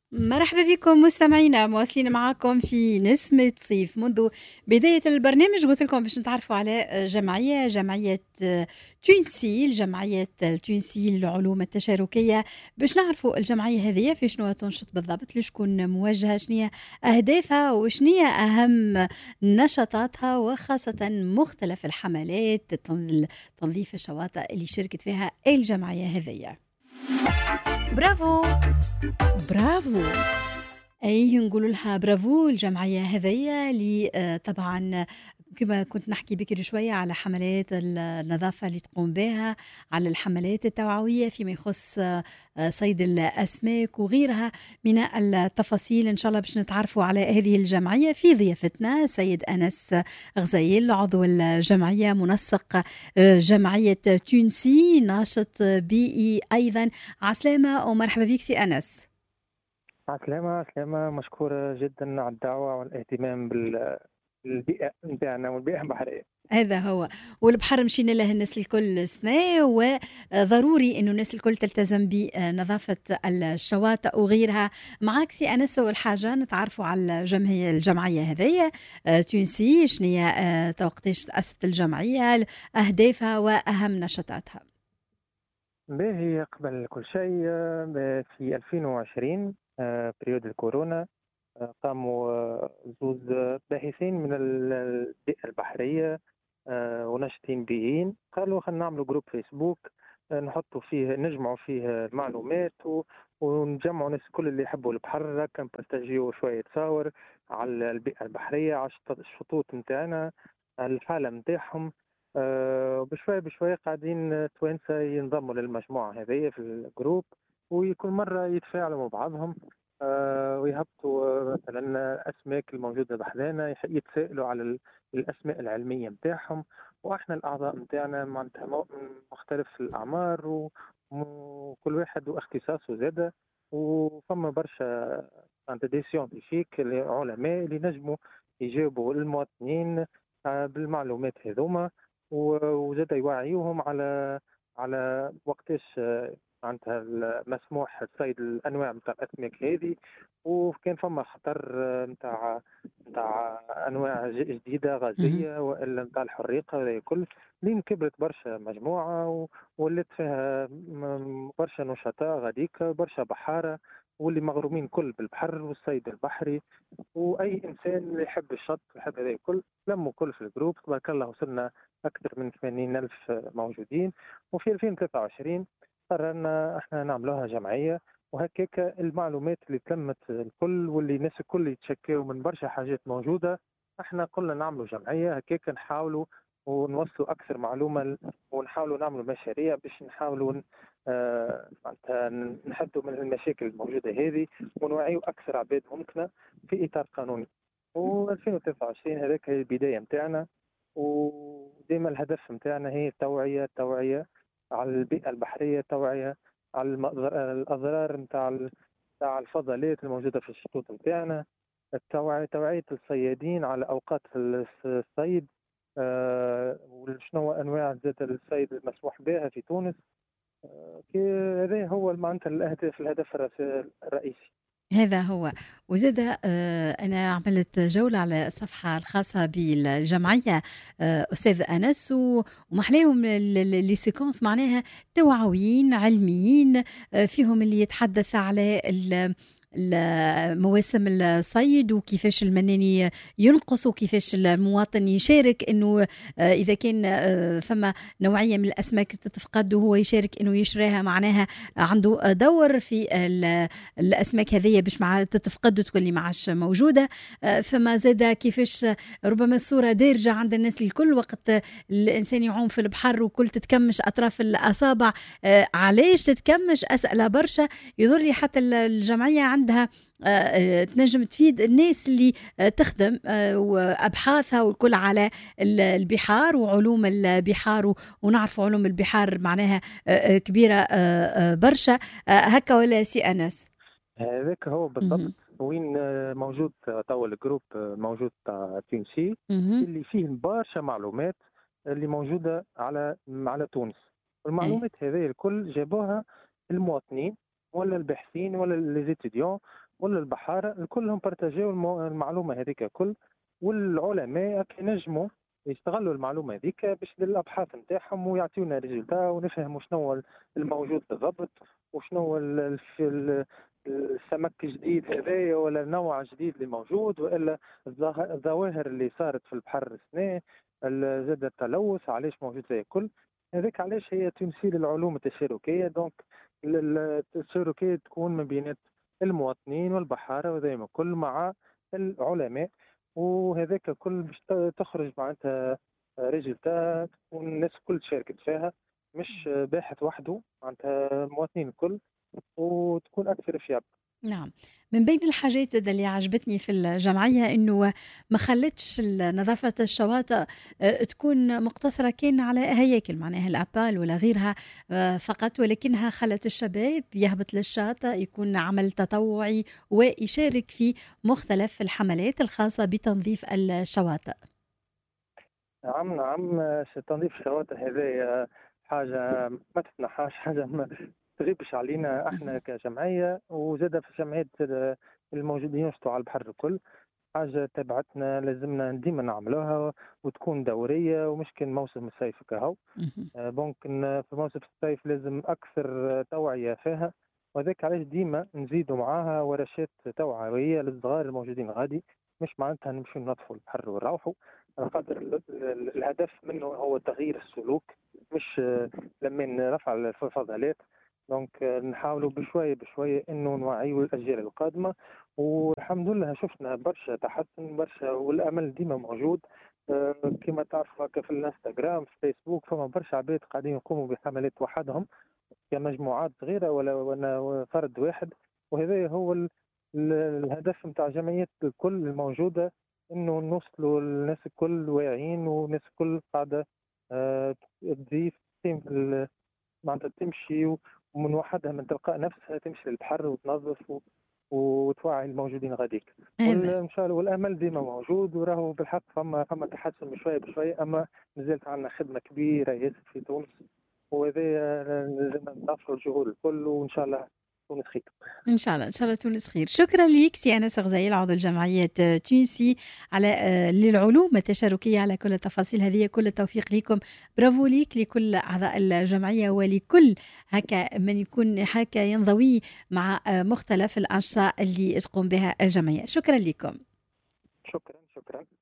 مرحبا بكم مستمعينا، مواصلين معاكم في نسمة صيف. منذ بداية البرنامج قلت لكم باش نتعرفوا على جمعية تونسي، الجمعية التونسية للعلوم التشاركية، باش نعرفوا الجمعية هذه في شنو تنشط بالضبط، لشكون موجهة، شنو أهدافها وشنو أهم نشاطاتها، وخاصة مختلف الحملات تنظيف الشواطئ اللي شاركت فيها الجمعية هذه. برافو برافو. أي نقول لها برافو الجمعية هذية اللي طبعا كما كنت نحكي بكري شوية على حملات النظافة اللي تقوم بها، على الحملات التوعوية فيما يخص صيد الأسماك وغيرها من التفاصيل. إن شاء الله باش نتعرفوا على هذه الجمعية في ضيافتنا سيد أنس غزايل، عضو الجمعية، منسق جمعية تونسي، ناشط بيئي أيضا. عسلامة ومرحبا بك سي أنس. عسلامة عسلامة، مشكورة جدا على الدعوة والاهتمام بالبيئة نتاعنا والبيئة البحرية. هذا هو، والبحر مشينا له الناس الكل سنة، وضروري انه الناس الكل تلتزم بنظافة الشواطئ وغيرها. معاك سي أنس، أول حاجة نتعرفوا على الجمعية هذية تونسي، شنو هي وقتاش تأسست الجمعية، أهدافها وأهم نشاطاتها. باهي، قبل كل شيء في 2020 بريود الكورونا قاموا زوز باحثين من البيئة البحرية وناشطين بيئين، قالوا خلينا نعملوا جروب فيسبوك نحطوا فيه نجمعوا فيه معلومات ونجمعوا الناس كل اللي يحبوا البحر، كان بستجيو شوية تصاور على البيئة البحرية، على الشطوط نتاعنا، على الحالة نتاعهم. بشوية بشوية قاعدين توانسة ينضموا للمجموعة هذه في الجروب، وكل مرة يتفاعلوا مع بعضهم ويهبطوا مثلا الأسماك الموجودة بحذانا، يتسائلوا على الأسماء العلمية نتاعهم. واحنا الأعضاء نتاعنا معناتها من مختلف الأعمار وكل واحد واختصاصه زادة، وفما برشا دي سيونتيفيك علماء اللي نجموا يجاوبوا المواطنين بالمعلومات هذوما، وزاد يوعيوهم على وقتاش معناتها مسموح صيد الانواع نتاع الاسماك هذه، وكان فما خطر نتاع انواع جديده غازيه والا نتاع الحريقه، هذا كل لين كبرت برشا مجموعه ولات فيها برشا نشطاء غاديك، برشا بحاره واللي مغرومين كل بالبحر والصيد البحري، واي انسان يحب الشط يحب هذا الكل لموا كل في الجروب. تبارك الله وصلنا اكثر من 80 الف موجودين، وفي 2023 قررنا احنا نعملوها جمعيه، وهكاك المعلومات اللي تمت الكل واللي الناس الكل يتشكاوا من برشا حاجات موجوده، احنا قلنا نعملوا جمعيه هكاك نحاولوا ونوصلوا اكثر معلومه، ونحاولوا نعملوا مشاريع باش نحاولوا معناتها نحدوا من المشاكل الموجوده هذه ونوعيوا اكثر عباد ممكنه في اطار قانوني. و2023 هذاك هي البدايه نتاعنا، وديما الهدف نتاعنا هي التوعيه على البيئه البحريه، توعيه على الاضرار نتاع الفضلات الموجوده في الشطوط نتاعنا، توعيه الصيادين على اوقات الصيد، وشنو انواع زاد الصيد المسموح بها في تونس. هذا هو معناتها الهدف الرئيسي. هذا هو. وزاد أنا عملت جولة على الصفحة الخاصة بالجمعية أستاذ أنس، ومحلاهم لي سيكونس معناها توعويين علميين، فيهم اللي يتحدث على مواسم الصيد وكيفاش المناني ينقص وكيفاش المواطن يشارك، انه اذا كان فما نوعيه من الاسماك تتفقد وهو يشارك انه يشراها، معناها عنده دور في الاسماك هذه باش مع تتفقد وتولي ما عادش موجوده. فما زاد كيفاش ربما الصوره دارجه عند الناس الكل وقت الانسان يعوم في البحر وكل تتكمش اطراف الاصابع. علاش تتكمش؟ اسئله برشا. يظهر لي حتى الجمعيه عندها تنجم تفيد الناس اللي تخدم وابحاثها والكل على البحار وعلوم البحار، ونعرف علوم البحار معناها كبيره برشا. هكا ولا سي انس؟ هذاك هو بالضبط. وين موجود توا الجروب موجود تاع تونسي اللي فيه برشا معلومات اللي موجوده على تونس. المعلومات هذه الكل جابوها المواطنين ولا الباحثين ولا لي زيتيديون، ولا البحارة كلهم بارتاجيو المعلومة هذيك كل، والعلماء ينجموا يستغلوا المعلومة هذيك باش للأبحاث نتاعهم ويعطيونا ريزلتا ونفهموا شنو هو الموجود بالضبط، وشنو هو السمك الجديد هذايا ولا النوع الجديد اللي موجود، والا الظواهر اللي صارت في البحر السنة، زاد التلوث علاش موجود زي كل هذاك. علاش هي تمثيل العلوم التشاركية. دونك التشاركية تكون ما بين المواطنين والبحارة ودائما كل مع العلماء، وهذاك كل باش تخرج معناتها ريزلتا تكون الناس الكل شاركت فيها، مش باحث وحده، معناتها المواطنين الكل، وتكون أكثر فياب. نعم. من بين الحاجات اللي عجبتني في الجمعية إنه ما خلتش نظافة الشواطئ تكون مقتصرة كان على هياكل معناها الأبال ولا غيرها فقط، ولكنها خلت الشباب يهبط للشاطئ، يكون عمل تطوعي ويشارك في مختلف الحملات الخاصة بتنظيف الشواطئ. نعم. تنظيف الشواطئ هذه حاجة ما تتنحاش، حاجة ما تغيبش علينا احنا كجمعية، وزادة في جمعية الموجودين يشتوا على البحر الكل. حاجة تبعتنا لازمنا ديما نعملوها وتكون دورية، ومش كان موسم الصيف كهو. ممكن في موسم الصيف لازم أكثر توعية فيها، وذاك علاش ديما نزيدوا معاها ورشات توعوية للصغار الموجودين غادي، مش معناتها نمشي نطفوا البحر ونروحوا، على خاطر الهدف منه هو تغيير السلوك، مش لما رفع الفضلات. دونك نحاولوا بشوية بشوية انه نوعيوا الاجيال القادمة، والحمد لله شفنا برشا تحسن برشا، والامل ديما موجود. كما تعرف هكا في الانستغرام في فيسبوك فما برشا عباد قاعدين يقوموا بحملات وحدهم كمجموعات صغيرة ولا فرد واحد، وهذا هو الهدف نتاع جمعية الكل الموجودة، انه نوصلوا الناس الكل واعيين، والناس الكل قاعدة تضيف معناتها تمشي ومن وحدها من تلقاء نفسها تمشي للبحر وتنظف وتوعي الموجودين غاديك. وان شاء الله والامل ديما موجود، وراهو بالحق فما تحسن بشويه بشويه، اما مازالت عندنا خدمه كبيره ياسر في تونس، وهذا لازم نضافوا الجهود الكل، وان شاء الله تونس خير. إن شاء الله إن شاء الله تونس خير. شكرا لك سي أنس غزايل عضو الجمعية تونسي على للعلوم التشاركية على كل التفاصيل هذه. كل التوفيق لكم، برافو ليك لكل أعضاء الجمعية ولكل هكا من يكون هكا ينضوي مع مختلف الأنشطة اللي تقوم بها الجمعية. شكرا لكم. شكرا.